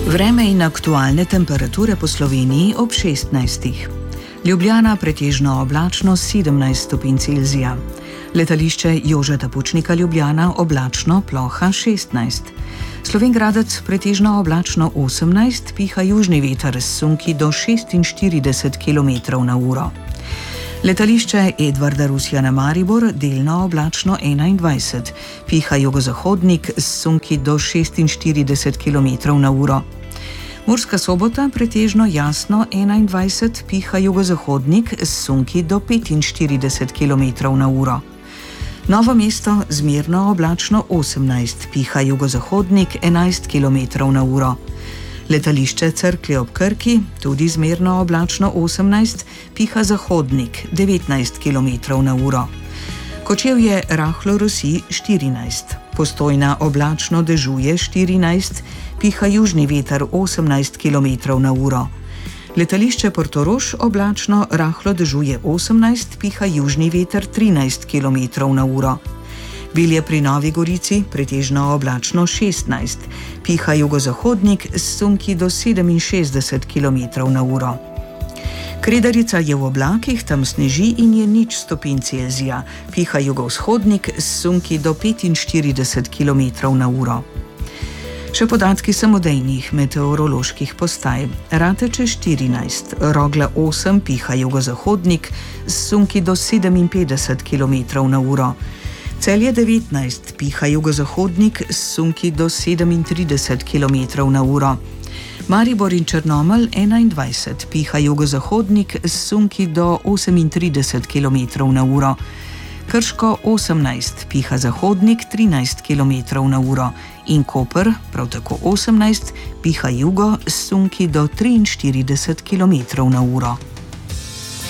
Vreme in aktualne temperature po Sloveniji ob 16. Ljubljana pretežno oblačno 17 stopinj Celzija. Letališče Jožeta Pučnika Ljubljana oblačno ploha 16. Slovenj Gradec pretežno oblačno 18, piha južni veter s sunki do 46 km/h. Letališče Edvarda Rusjana Maribor delno oblačno 21, piha jugozahodnik s sunki do 46 km/h. Murska Sobota pretežno jasno 21, piha jugozahodnik s sunki do 45 km/h. Novo mesto zmerno oblačno 18, piha jugozahodnik 11 km/h. Letališče Cerklje ob Krki tudi zmerno oblačno 18, piha zahodnik 19 km/h. Kočevje rahlo rosi 14, Postojna oblačno dežuje 14, piha južni veter 18 km/h. Letališče Portorož oblačno rahlo dežuje 18, piha južni veter 13 km/h. Bilje pri Novi Gorici pretežno oblačno 16, piha jugozahodnik s sunki do 67 km/h. Kredarica je v oblakih, tam sneži in je 0 stopinj Celzija, piha jugovzhodnik s sunki do 45 km/h. Še podatki samodejnih meteoroloških postaj. Rateče 14, Rogla 8, piha jugozahodnik s sunki do 57 km/h. Celje 19, piha jugozahodnik s sunki do 37 km/h. Maribor in Črnomelj 21, piha jugozahodnik s sunki do 38 km/h. Krško 18, piha zahodnik 13 km/h. In Koper, prav tako 18, piha jugo s sunki do 43 km/h.